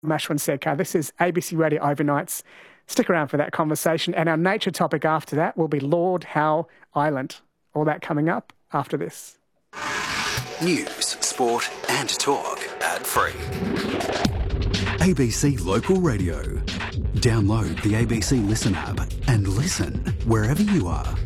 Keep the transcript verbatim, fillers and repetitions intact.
Mashwan Sekar. This is A B C Radio Overnights. Stick around for that conversation. And our nature topic after that will be Lord Howe Island. All that coming up after this. News, sport and talk. Ad-free. A B C Local Radio. Download the A B C Listen app and listen wherever you are.